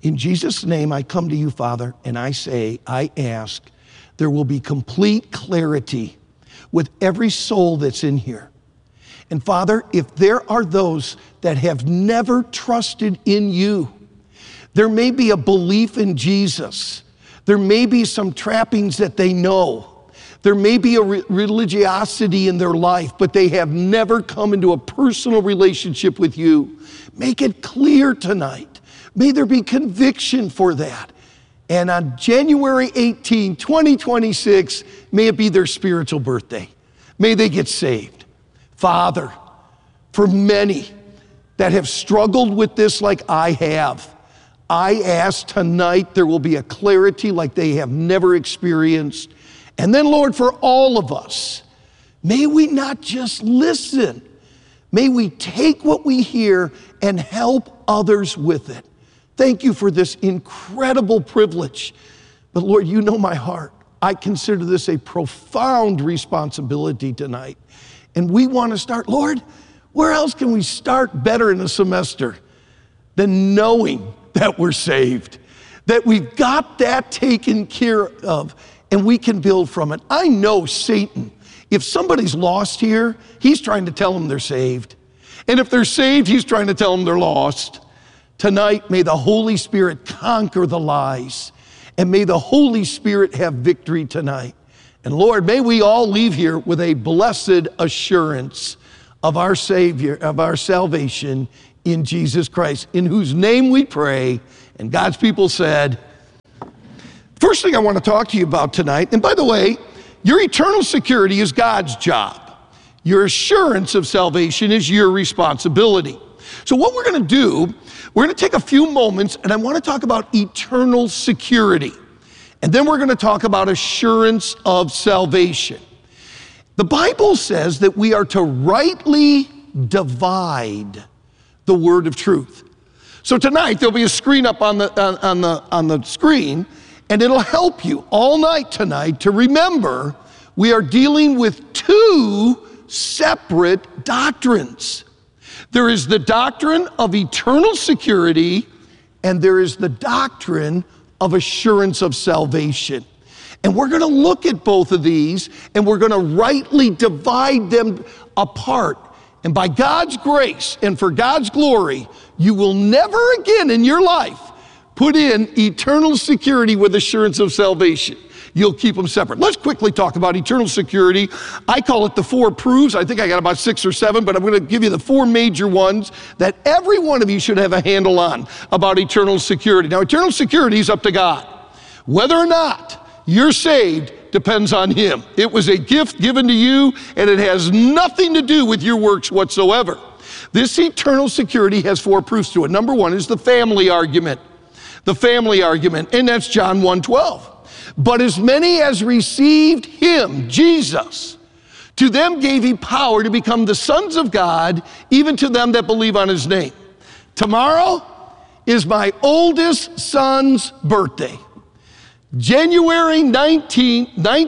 In Jesus' name, I come to you, Father, and I ask, there will be complete clarity with every soul that's in here. And Father, if there are those that have never trusted in you, there may be a belief in Jesus. There may be some trappings that they know. There may be a religiosity in their life, but they have never come into a personal relationship with you. Make it clear tonight. May there be conviction for that. And on January 18, 2026, may it be their spiritual birthday. May they get saved. Father, for many that have struggled with this like I have, I ask tonight there will be a clarity like they have never experienced. And then, Lord, for all of us, may we not just listen. May we take what we hear and help others with it. Thank you for this incredible privilege. But Lord, you know my heart. I consider this a profound responsibility tonight. And we want to start, Lord, where else can we start better in a semester than knowing that we're saved, that we've got that taken care of, and we can build from it. I know Satan, if somebody's lost here, he's trying to tell them they're saved. And if they're saved, he's trying to tell them they're lost. Tonight, may the Holy Spirit conquer the lies, and may the Holy Spirit have victory tonight. And Lord, may we all leave here with a blessed assurance of our Savior, of our salvation in Jesus Christ, in whose name we pray. And God's people said, first thing I want to talk to you about tonight, and by the way, your eternal security is God's job. Your assurance of salvation is your responsibility. So what we're going to do, we're going to take a few moments, and I want to talk about eternal security. And then we're going to talk about assurance of salvation. The Bible says that we are to rightly divide the word of truth. So tonight there'll be a screen up on the screen, and it'll help you all night tonight to remember we are dealing with two separate doctrines. There is the doctrine of eternal security, and there is the doctrine of assurance of salvation. And we're going to look at both of these, and we're going to rightly divide them apart. And by God's grace and for God's glory, you will never again in your life put in eternal security with assurance of salvation. You'll keep them separate. Let's quickly talk about eternal security. I call it the four proofs. I think I got about 6 or 7, but I'm going to give you the 4 major ones that every one of you should have a handle on about eternal security. Now, eternal security is up to God. Whether or not you're saved depends on Him. It was a gift given to you, and it has nothing to do with your works whatsoever. This eternal security has 4 proofs to it. Number 1 is the family argument. The family argument, and that's John 1:12. But as many as received Him, Jesus, to them gave He power to become the sons of God, even to them that believe on His name. Tomorrow is my oldest son's birthday. January 19,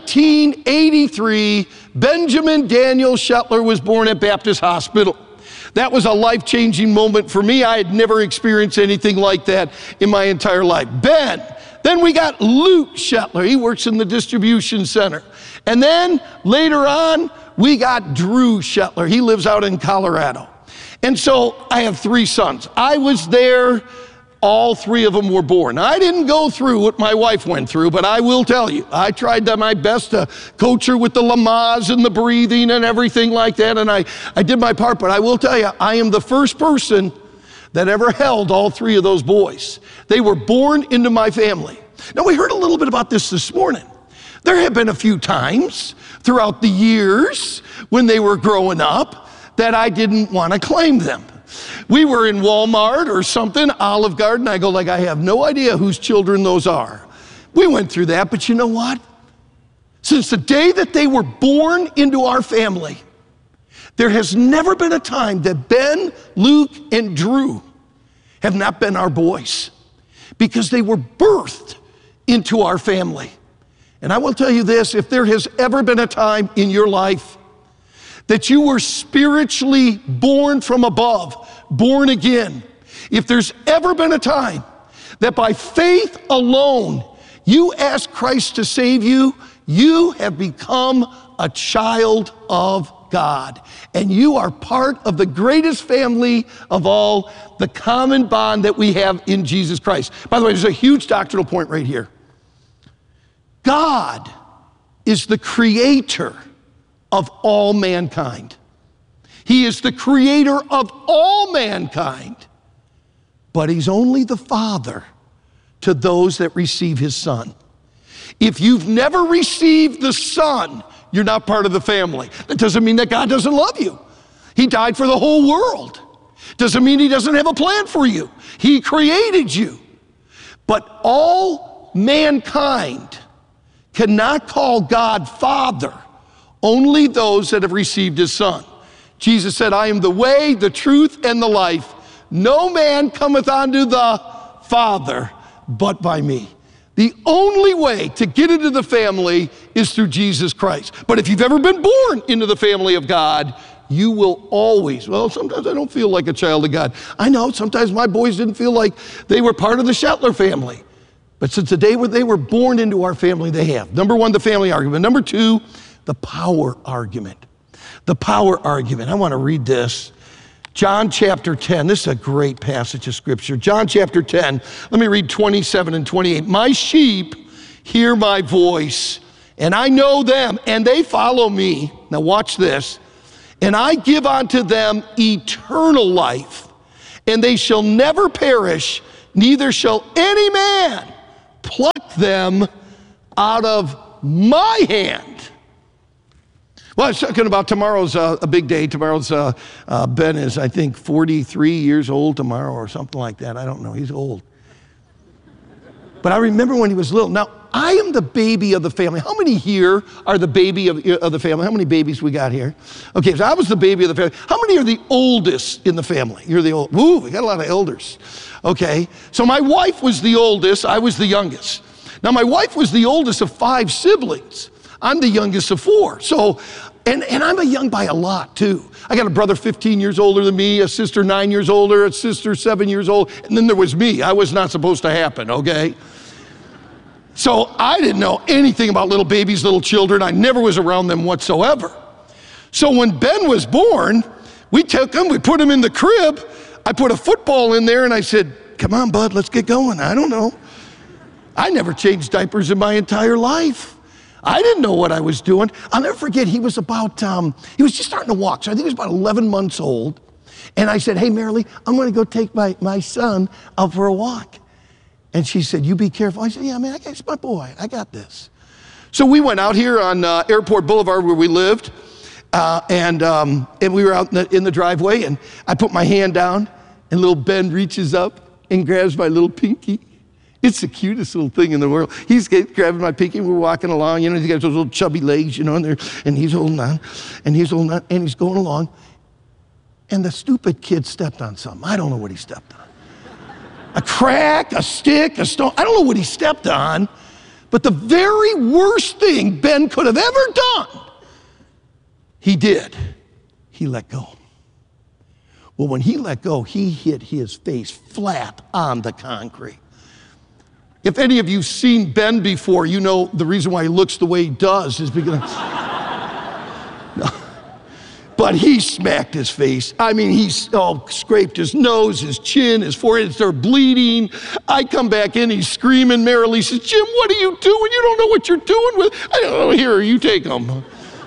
1983, Benjamin Daniel Shetler was born at Baptist Hospital. That was a life-changing moment for me. I had never experienced anything like that in my entire life. Then we got Luke Shetler. He works in the distribution center. And then later on, we got Drew Shetler. He lives out in Colorado. And so I have 3 sons. I was there. All 3 of them were born. I didn't go through what my wife went through, but I will tell you, I tried my best to coach her with the Lamaze and the breathing and everything like that, and I did my part, but I will tell you, I am the first person that ever held all 3 of those boys. They were born into my family. Now, we heard a little bit about this morning. There have been a few times throughout the years when they were growing up that I didn't want to claim them. We were in Walmart or something, Olive Garden. I go like, I have no idea whose children those are. We went through that, but you know what? Since the day that they were born into our family, there has never been a time that Ben, Luke, and Drew have not been our boys, because they were birthed into our family. And I will tell you this, if there has ever been a time in your life that you were spiritually born from above, born again, if there's ever been a time that by faith alone, you ask Christ to save you, you have become a child of God. And you are part of the greatest family of all, the common bond that we have in Jesus Christ. By the way, there's a huge doctrinal point right here. God is the creator of all mankind. He is the creator of all mankind, but he's only the Father to those that receive his Son. If you've never received the Son, you're not part of the family. That doesn't mean that God doesn't love you. He died for the whole world. Doesn't mean he doesn't have a plan for you. He created you. But all mankind cannot call God Father, only those that have received his Son. Jesus said, I am the way, the truth, and the life. No man cometh unto the Father but by me. The only way to get into the family is through Jesus Christ. But if you've ever been born into the family of God, you will always, well, sometimes I don't feel like a child of God. I know, sometimes my boys didn't feel like they were part of the Shetler family. But since the day when they were born into our family, they have. Number one, the family argument. Number two, the power argument. The power argument. I want to read this. John chapter 10. This is a great passage of scripture. John chapter 10. Let me read 27 and 28. My sheep hear my voice, and I know them, and they follow me. Now watch this. And I give unto them eternal life, and they shall never perish, neither shall any man pluck them out of my hand. Well, I was talking about tomorrow's a big day. Tomorrow's Ben is, I think, 43 years old tomorrow or something like that. I don't know. He's old. But I remember when he was little. Now, I am the baby of the family. How many here are the baby of the family? How many babies we got here? Okay, so I was the baby of the family. How many are the oldest in the family? You're the old. Woo, we got a lot of elders. Okay, so my wife was the oldest. I was the youngest. Now, my wife was the oldest of 5 siblings. I'm the youngest of 4. So, and I'm a young by a lot too. I got a brother 15 years older than me, a sister 9 years older, a sister 7 years old, and then there was me. I was not supposed to happen, okay? So I didn't know anything about little babies, little children. I never was around them whatsoever. So when Ben was born, we took him, we put him in the crib. I put a football in there and I said, come on, bud, let's get going. I don't know. I never changed diapers in my entire life. I didn't know what I was doing. I'll never forget, he was about, he was just starting to walk. So I think he was about 11 months old. And I said, hey, Marilee, I'm going to go take my son out for a walk. And she said, you be careful. I said, yeah, man, it's my boy. I got this. So we went out here on Airport Boulevard where we lived. And we were out in the driveway. And I put my hand down. And little Ben reaches up and grabs my little pinky. It's the cutest little thing in the world. He's grabbing my pinky, and we're walking along. You know, he's got those little chubby legs, you know, and he's holding on, and he's holding on, and he's going along. And the stupid kid stepped on something. I don't know what he stepped on. A crack, a stick, a stone. I don't know what he stepped on. But the very worst thing Ben could have ever done, he did. He let go. Well, when he let go, he hit his face flat on the concrete. If any of you've seen Ben before, you know the reason why he looks the way he does is because... No. But he smacked his face. I mean, he scraped his nose, his chin, his forehead. It started bleeding. I come back in, he's screaming. Marilee says, Jim, what are you doing? You don't know what you're doing with... I don't know, here, you take him.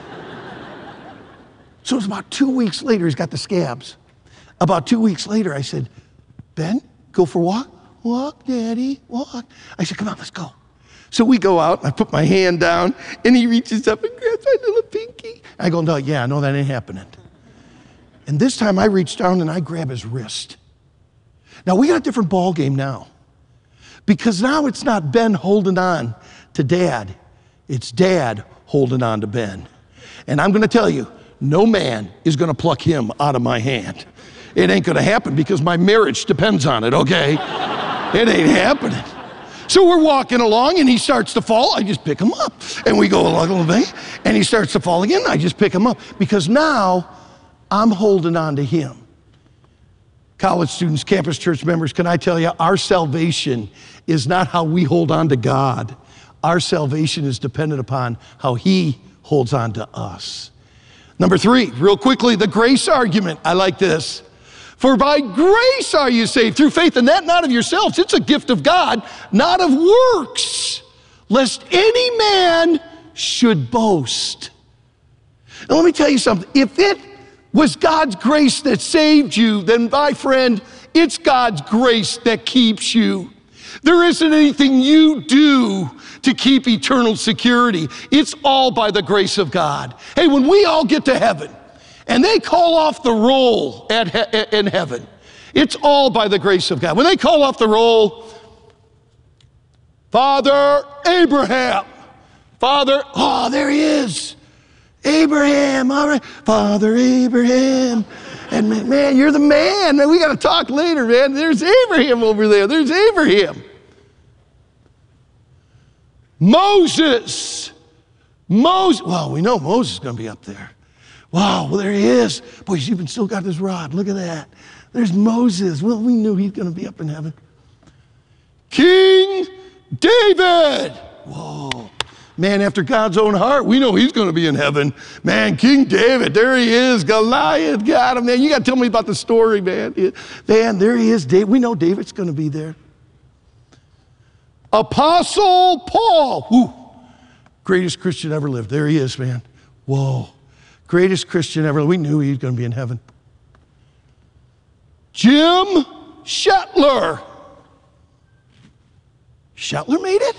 So it was about 2 weeks later, he's got the scabs. About 2 weeks later, I said, Ben, go for a walk? Walk, Daddy, walk. I said, come on, let's go. So we go out, and I put my hand down, and he reaches up and grabs my little pinky. I go, no, that ain't happening. And this time I reach down and I grab his wrist. Now, we got a different ball game now. Because now it's not Ben holding on to Dad. It's Dad holding on to Ben. And I'm going to tell you, no man is going to pluck him out of my hand. It ain't going to happen because my marriage depends on it, okay? It ain't happening. So we're walking along and he starts to fall. I just pick him up. And we go along a little bit and he starts to fall again. I just pick him up because now I'm holding on to him. College students, campus church members, can I tell you, our salvation is not how we hold on to God. Our salvation is dependent upon how he holds on to us. Number 3, real quickly, the grace argument. I like this. For by grace are you saved through faith, and that not of yourselves. It's a gift of God, not of works, lest any man should boast. Now let me tell you something. If it was God's grace that saved you, then my friend, it's God's grace that keeps you. There isn't anything you do to keep eternal security. It's all by the grace of God. Hey, when we all get to heaven and they call off the roll in heaven, it's all by the grace of God. When they call off the roll, Father Abraham, Father, oh, there he is. Abraham, all right. Father Abraham. And man, you're the man. Man, we got to talk later, man. There's Abraham over there. There's Abraham. Moses. Well, we know Moses is going to be up there. Wow, well, there he is. Boy, he's even still got his rod. Look at that. There's Moses. Well, we knew he's going to be up in heaven. King David. Whoa. Man after God's own heart, we know he's going to be in heaven. Man, King David, there he is. Goliath got him, man. You got to tell me about the story, man. Man, there he is. David. We know David's going to be there. Apostle Paul. Woo. Greatest Christian ever lived. There he is, man. Whoa. Greatest Christian ever lived. We knew he was going to be in heaven. Jim Shetler. Shetler made it?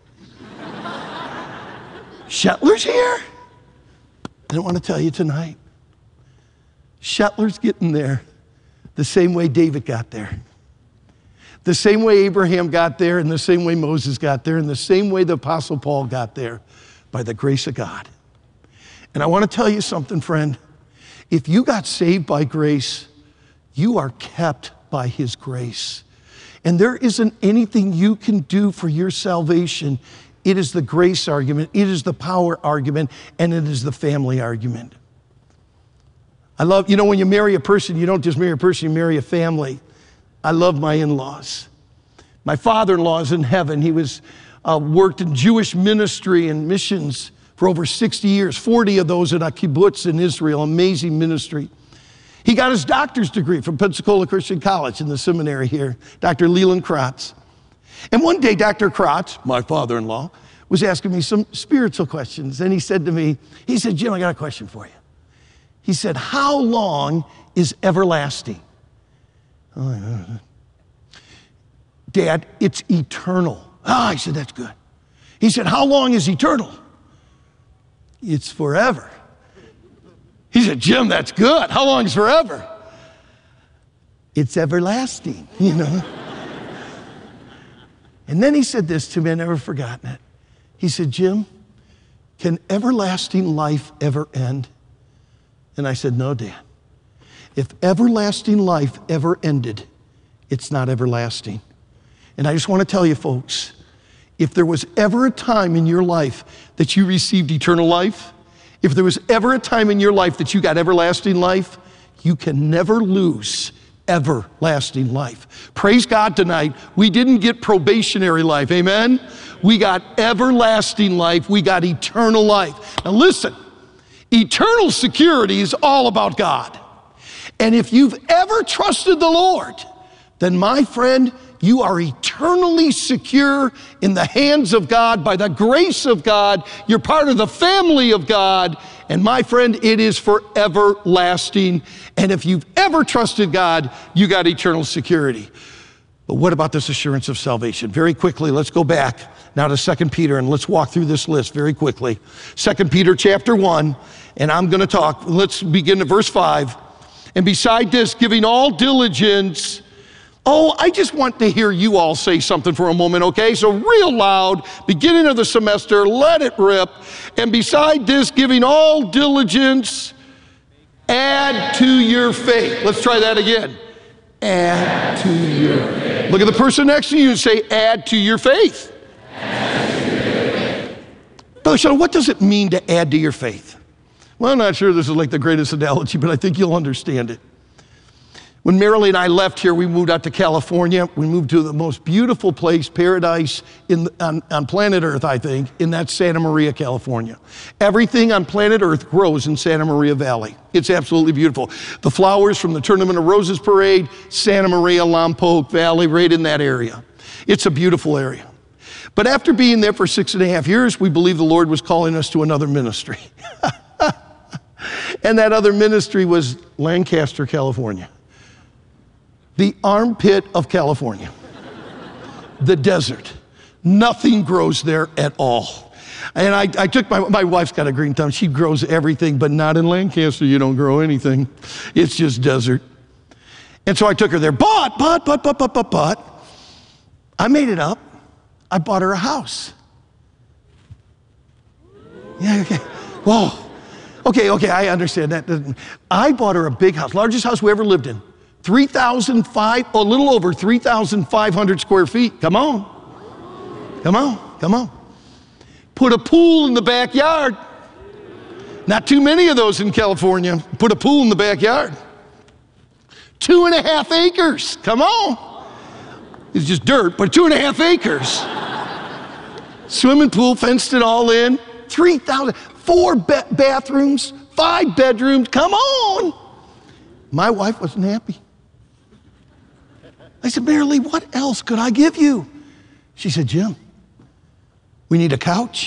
Shetler's here? I don't want to tell you tonight. Shetler's getting there the same way David got there. The same way Abraham got there, and the same way Moses got there, and the same way the Apostle Paul got there, by the grace of God. And I want to tell you something, friend. If you got saved by grace, you are kept by his grace. And there isn't anything you can do for your salvation. It is the grace argument, it is the power argument, and it is the family argument. I love, when you marry a person, you don't just marry a person, you marry a family. I love my in-laws. My father-in-law is in heaven. He was worked in Jewish ministry and missions for over 60 years, 40 of those at a kibbutz in Israel, amazing ministry. He got his doctor's degree from Pensacola Christian College in the seminary here, Dr. Leland Kratz. And one day, Dr. Kratz, my father-in-law, was asking me some spiritual questions. And he said to me, Jim, I got a question for you. He said, how long is everlasting? Dad, it's eternal. I said, that's good. He said, how long is eternal? It's forever. He said, Jim, that's good. How long is forever? It's everlasting, And then he said this to me, I've never forgotten it. He said, Jim, can everlasting life ever end? And I said, no, Dad. If everlasting life ever ended, it's not everlasting. And I just want to tell you, folks, if there was ever a time in your life that you received eternal life, if there was ever a time in your life that you got everlasting life, you can never lose everlasting life. Praise God tonight, we didn't get probationary life, amen? We got everlasting life, we got eternal life. Now listen, eternal security is all about God. And if you've ever trusted the Lord, then my friend, you are eternally secure in the hands of God, by the grace of God. You're part of the family of God. And my friend, it is for everlasting. And if you've ever trusted God, you got eternal security. But what about this assurance of salvation? Very quickly, let's go back now to 2 Peter and let's walk through this list very quickly. 2 Peter chapter 1, and I'm going to talk. Let's begin at verse 5. And beside this, giving all diligence. Oh, I just want to hear you all say something for a moment, okay? So real loud, beginning of the semester, let it rip. And beside this, giving all diligence, add to your faith. Let's try that again. Add to your faith. Look at the person next to you and say, add to your faith. Add to your faith. Brother Sean, what does it mean to add to your faith? Well, I'm not sure this is like the greatest analogy, but I think you'll understand it. When Marilyn and I left here, we moved out to California. We moved to the most beautiful place, paradise on planet Earth, I think, and that's Santa Maria, California. Everything on planet Earth grows in Santa Maria Valley. It's absolutely beautiful. The flowers from the Tournament of Roses Parade, Santa Maria, Lompoc Valley, right in that area. It's a beautiful area. But after being there for 6.5 years, we believed the Lord was calling us to another ministry. And that other ministry was Lancaster, California. The armpit of California. The desert. Nothing grows there at all. And I took my wife's got a green thumb. She grows everything, but not in Lancaster. You don't grow anything. It's just desert. And so I took her there. But, I made it up. I bought her a house. Yeah, okay. Whoa. Okay, I understand that. I bought her a big house, largest house we ever lived in. A little over 3,500 square feet. Come on. Put a pool in the backyard. Not too many of those in California. Put a pool in the backyard. 2.5 acres. Come on. It's just dirt, but 2.5 acres. Swimming pool, fenced it all in. 4 bathrooms, 5 bedrooms. Come on. My wife wasn't happy. I said, Marilee, what else could I give you? She said, Jim, we need a couch.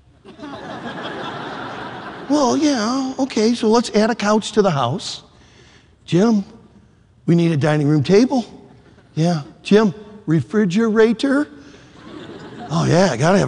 Well, yeah, okay, so let's add a couch to the house. Jim, we need a dining room table. Yeah, Jim, refrigerator. Oh yeah, I gotta have